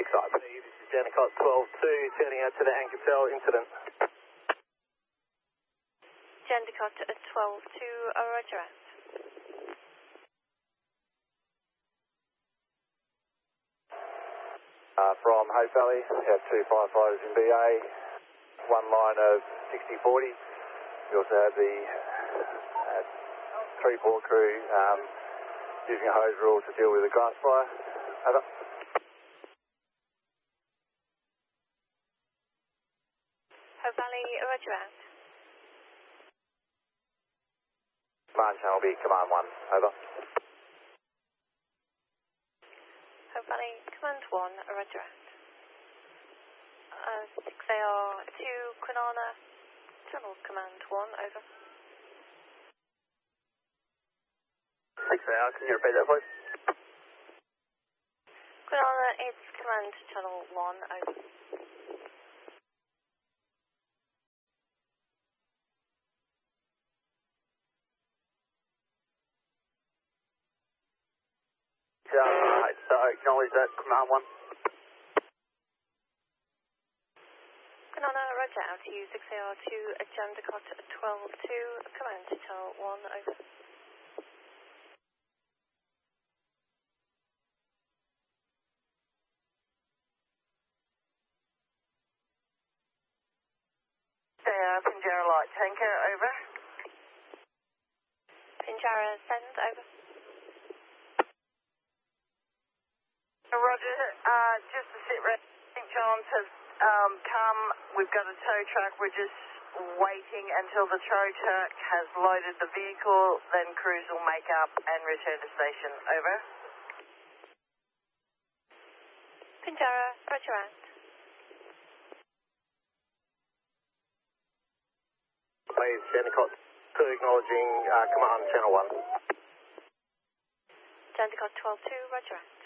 6IP, this is Jandakot 12-2, turning out to the Anchortel incident. Jandakot 12-2, roger out. From Hope Valley, we have two firefighters in BA, one line of 6040. We also have the 3-4 crew using a hose reel to deal with a grass fire. Over. Hope Valley, roger out. Command channel will be Command 1, over. Hope Valley, Command 1, roger out. 6AR2, Kwinana, Channel Command 1, over. 6AR, can you repeat that please? Kwinana, it's Command Channel 1, over. Acknowledge that, Command 1. Kwinana, roger out to you, 6AR2, Jandakot 12-2, Command Channel 1, over. Pinjarra Light Tanker, over. Pinjarra, send, over. Roger, just the sit rep. St. John's has come. We've got a tow truck. We're just waiting until the tow truck has loaded the vehicle. Then crews will make up and return to station. Over. Pinjarra, roger out. Please, Jandakot 2, acknowledging Command Channel 1. Jandakot 12-2, roger out.